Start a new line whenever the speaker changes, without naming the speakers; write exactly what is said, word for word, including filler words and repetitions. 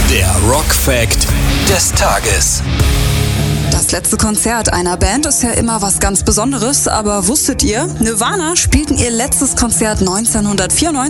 Der Rock Fact des Tages.
Das letzte Konzert einer Band ist ja immer was ganz Besonderes, aber wusstet ihr, Nirvana spielten ihr letztes Konzert neunzehnhundertvierundneunzig